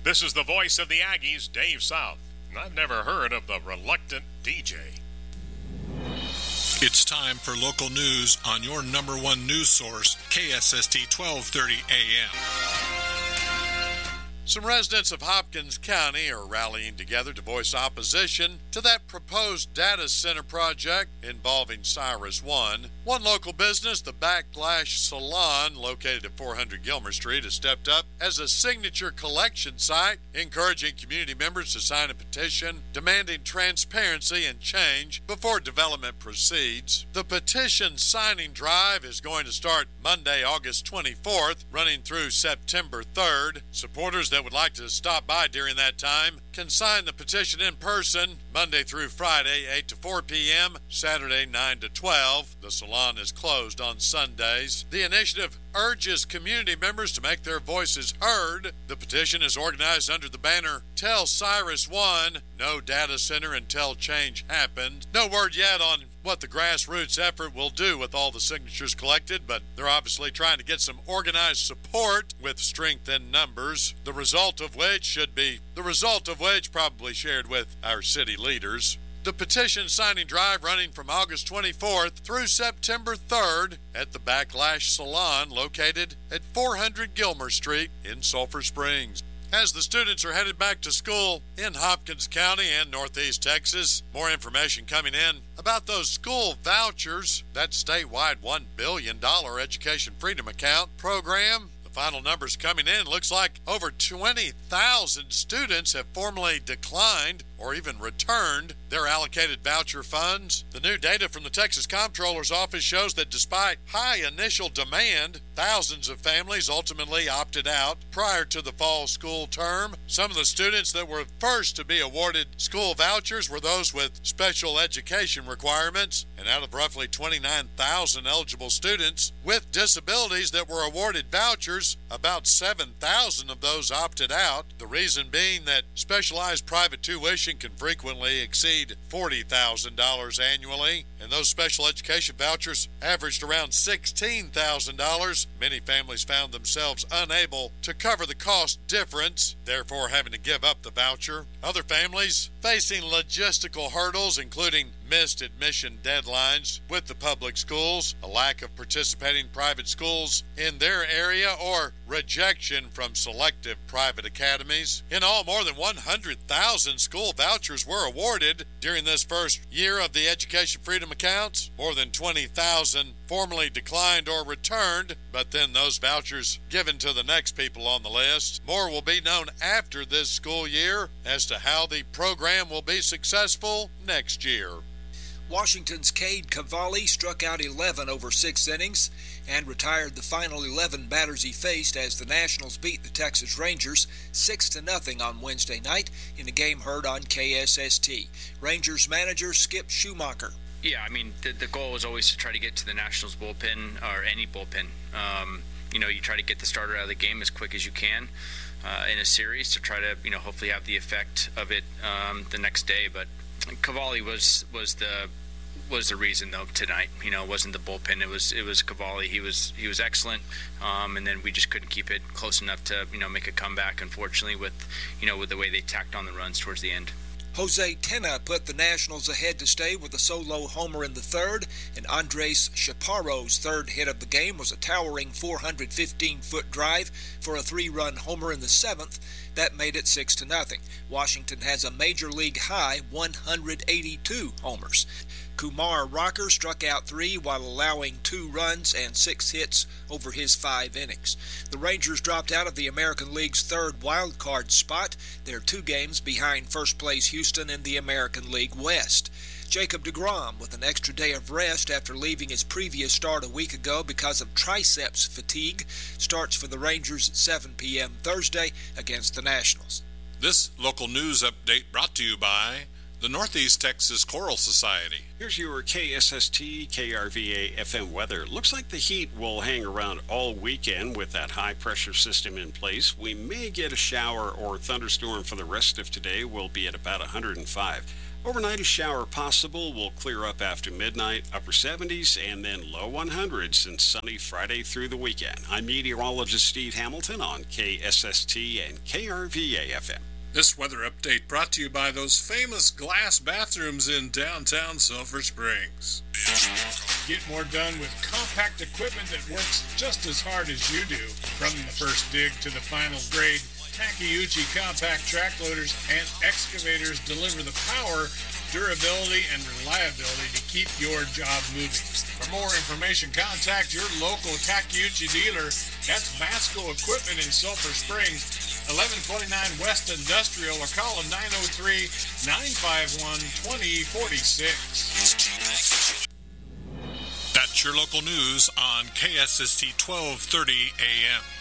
This is the voice of the Aggies, Dave South. And I've never heard of the reluctant DJ. It's time for local news on your number one news source, KSST 1230 AM. Some residents of Hopkins County are rallying together to voice opposition to that proposed data center project involving CyrusOne. One local business, the Backlash Salon, located at 400 Gilmer Street, has stepped up as a signature collection site, encouraging community members to sign a petition demanding transparency and change before development proceeds. The petition signing drive is going to start Monday, August 24th, running through September 3rd. Supporters that would like to stop by during that time can sign the petition in person Monday through Friday, 8 to 4 p.m., Saturday, 9 to 12. The salon is closed on Sundays. The initiative urges community members to make their voices heard. The petition is organized under the banner, Tell CyrusOne, No Data Center Until Change Happens. No word yet on what the grassroots effort will do with all the signatures collected, but they're obviously trying to get some organized support with strength in numbers, the result of which probably shared with our city leaders. The petition signing drive running from August 24th through September 3rd at the Backlash Salon located at 400 Gilmer Street in Sulphur Springs. As the students are headed back to school in Hopkins County and Northeast Texas, more information coming in about those school vouchers, that statewide $1 billion Education Freedom Account program. The final numbers coming in, looks like over 20,000 students have formally declined or even returned their allocated voucher funds. The new data from the Texas Comptroller's Office shows that despite high initial demand, thousands of families ultimately opted out prior to the fall school term. Some of the students that were first to be awarded school vouchers were those with special education requirements, and out of roughly 29,000 eligible students with disabilities that were awarded vouchers, about 7,000 of those opted out. The reason being that specialized private tuition can frequently exceed $40,000 annually, and those special education vouchers averaged around $16,000. Many families found themselves unable to cover the cost difference, therefore having to give up the voucher. Other families facing logistical hurdles, including missed admission deadlines with the public schools, a lack of participating private schools in their area, or rejection from selective private academies. In all, more than 100,000 school vouchers were awarded during this first year of the Education Freedom Accounts. More than 20,000 formally declined or returned, but then those vouchers given to the next people on the list. More will be known after this school year as to how the program will be successful next year. Washington's Cade Cavalli struck out 11 over 6 innings and retired the final 11 batters he faced as the Nationals beat the Texas Rangers 6-0 on Wednesday night in a game heard on KSST. Rangers manager Skip Schumacher. Yeah, I mean, the goal is always to try to get to the Nationals bullpen, or any bullpen. You try to get the starter out of the game as quick as you can in a series to try to, hopefully have the effect of it the next day. But Cavalli was the reason though tonight. It wasn't the bullpen. It was Cavalli. He was excellent, and then we just couldn't keep it close enough to make a comeback. Unfortunately, with the way they tacked on the runs towards the end. Jose Tena put the Nationals ahead to stay with a solo homer in the third, and Andres Chaparro's third hit of the game was a towering 415-foot drive for a 3-run homer in the seventh. That made it 6-0. Washington has a major league high 182 homers. Kumar Rocker struck out 3 while allowing 2 runs and 6 hits over his 5 innings. The Rangers dropped out of the American League's third wild card spot. They're 2 games behind first-place Houston in the American League West. Jacob deGrom, with an extra day of rest after leaving his previous start a week ago because of triceps fatigue, starts for the Rangers at 7 p.m. Thursday against the Nationals. This local news update brought to you by the Northeast Texas Choral Society. Here's your KSST KRVA FM weather. Looks like the heat will hang around all weekend with that high pressure system in place. We may get a shower or thunderstorm for the rest of today. We'll be at about 105. Overnight, a shower possible. Will clear up after midnight, upper 70s, and then low 100s, and sunny Friday through the weekend. I'm meteorologist Steve Hamilton on KSST and KRVA FM. This weather update brought to you by those famous glass bathrooms in downtown Sulphur Springs. Get more done with compact equipment that works just as hard as you do. From the first dig to the final grade, Takeuchi compact track loaders and excavators deliver the power, durability, and reliability to keep your job moving. For more information, contact your local Takeuchi dealer. That's Masco Equipment in Sulphur Springs, 1129 West Industrial, or call them 903-951-2046. That's your local news on KSST 1230 AM.